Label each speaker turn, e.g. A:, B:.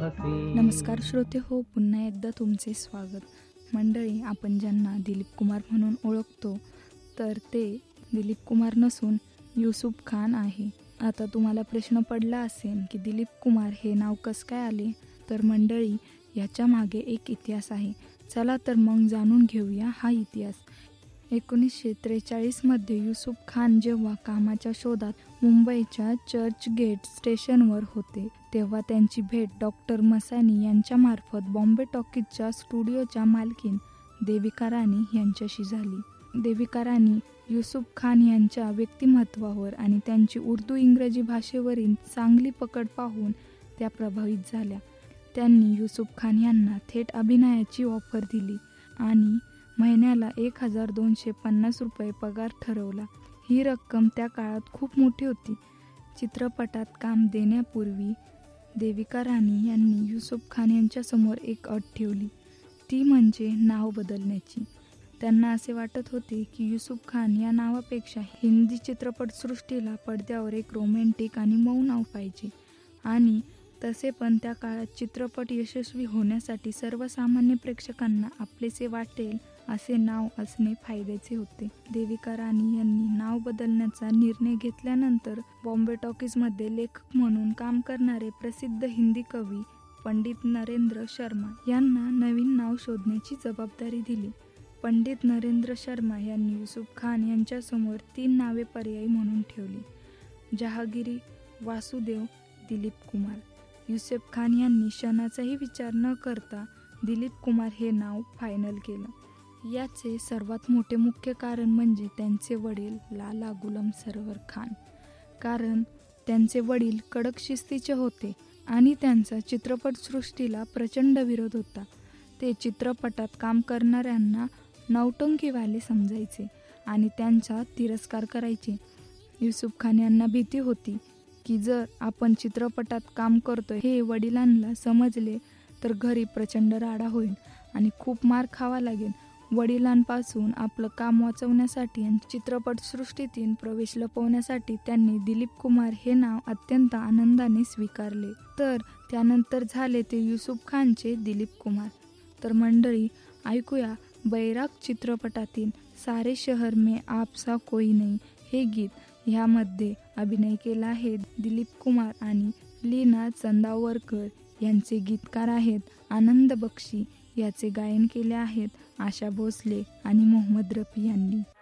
A: नमस्कार श्रोते हो, पुन्हा एकदा तुमचे स्वागत। मंडळी, आपण ज्यांना दिलीप कुमार म्हणून ओळखतो तर ते दिलीप कुमार नसून युसूफ खान आहे। आता तुम्हाला प्रश्न पडला असेल की दिलीप कुमार हे नाव कसं काय आले, तर मंडळी याच्या मागे एक इतिहास आहे। चला तर मग जाणून घेऊया हा इतिहास। 1943 मध्ये युसूफ खान जेव्हा कामाच्या शोधात मुंबईच्या चर्चगेट स्टेशनवर होते तेव्हा त्यांची भेट डॉक्टर मसानी यांच्यामार्फत बॉम्बे टॉकीजच्या स्टुडिओच्या मालकीन देविका राणी यांच्याशी झाली। देविका राणी युसूफ खान यांच्या व्यक्तिमत्वावर आणि त्यांची उर्दू इंग्रजी भाषेवरील चांगली पकड पाहून त्या प्रभावित झाल्या। त्यांनी युसूफ खान यांना थेट अभिनयाची ऑफर दिली आणि महिन्याला 1250 रुपये पगार ठरवला। ही रक्कम त्या काळात खूप मोठी होती। चित्रपटात काम देण्यापूर्वी देविका राणी यांनी युसूफ खान यांच्यासमोर एक अट ठेवली, ती म्हणजे नाव बदलण्याची। त्यांना असे वाटत होते की युसूफ खान या नावापेक्षा हिंदी चित्रपटसृष्टीला पडद्यावर एक रोमॅन्टिक आणि मऊ नाव पाहिजे आणि तसे पण त्या काळात चित्रपट यशस्वी होण्यासाठी सर्वसामान्य प्रेक्षकांना आपलेसे वाटेल असे नाव असणे फायद्याचे होते। देविका राणी यांनी नाव बदलण्याचा निर्णय घेतल्यानंतर बॉम्बे टॉकीजमध्ये लेखक म्हणून काम करणारे प्रसिद्ध हिंदी कवी पंडित नरेंद्र शर्मा यांना नवीन नाव शोधण्याची जबाबदारी दिली। पंडित नरेंद्र शर्मा यांनी युसूफ खान यांच्यासमोर 3 नावे पर्यायी म्हणून ठेवली: जहांगीर, वासुदेव, दिलीप कुमार। युसूफ खान यांनी क्षणाचाही विचार न करता दिलीप कुमार हे नाव फायनल केलं। याचे सर्वात मोठे मुख्य कारण म्हणजे त्यांचे वडील लाला गुलाम सरवर खान, कारण त्यांचे वडील कडक शिस्तीचे होते आणि त्यांचा चित्रपटसृष्टीला प्रचंड विरोध होता। ते चित्रपटात काम करणाऱ्यांना नौटंकीवाले समजायचे आणि त्यांचा तिरस्कार करायचे। युसूफ खान यांना भीती होती की जर आपण चित्रपटात काम करतोय हे वडिलांना समजले तर घरी प्रचंड राडा होईल आणि खूप मार खावा लागेल। वडिलांपासून आपलं काम वाचवण्यासाठी आणि चित्रपटसृष्टीतील प्रवेश लपवण्यासाठी त्यांनी दिलीप कुमार हे नाव अत्यंत आनंदाने स्वीकारले। तर त्यानंतर झाले ते युसूफ खानचे दिलीप कुमार। तर मंडळी, ऐकूया बैराग चित्रपटातील सारे शहर में आप सा कोई नहीं हे गीत। ह्यामध्ये अभिनय केला आहे दिलीप कुमार आणि लीना चंदावरकर यांचे गीतकार आहेत आनंद बक्षी। याचे गायन केले आहेत आशा भोसले आणि मोहम्मद रफी यांनी।